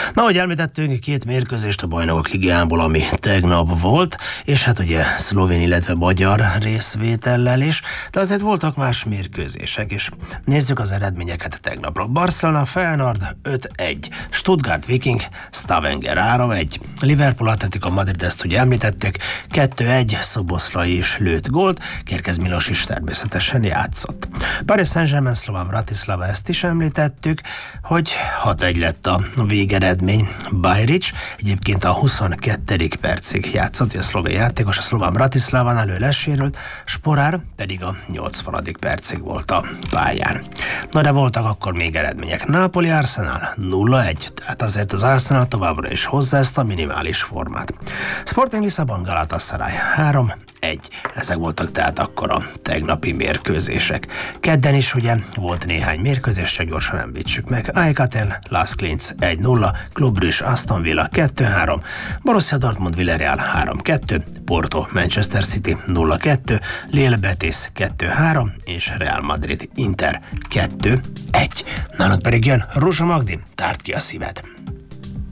Na, ahogy említettünk, 2 mérkőzést a Bajnokok Ligájából, ami tegnap volt, és hát ugye szlovén, illetve magyar részvétellel is, de azért voltak más mérkőzések is. Nézzük az eredményeket tegnapról. Barcelona Feyenoord 5-1, Stuttgart Viking Stavanger 3-1, Liverpool Atletico Madrid, ezt ugye említettük, 2-1, Szoboszlai is lőtt gólt, Kerkez Milos is természetesen játszott. Paris Saint-Germain Slovan Bratislava, ezt is említettük, hogy 6-1 lett a végeredmény. Bajrić egyébként a 22. percig játszott, a szlovén játékos a Slovan Bratislavánál, ő lesérült, Sporár pedig a 80. percig volt a pályán. Na, de voltak akkor még eredmények. Napoli Arsenal 0-1, tehát azért az Arsenal továbbra is hozza ezt a minimális formát. Sporting Lisszabon Galatasaray 3-1. Ezek voltak tehát akkor a tegnapi mérkőzések. Kedden is ugye volt néhány mérkőzés, csak gyorsan említsük meg. AEK Aten Las Klins 1-0, Club Brugge Aston Villa 2-3, Borussia Dortmund Villarreal 3-2, Porto Manchester City 0-2, Lille Betis 2-3 és Real Madrid Inter 2-1. Nálunk pedig jön Rózsa Magdi, Tárd ki a szíved!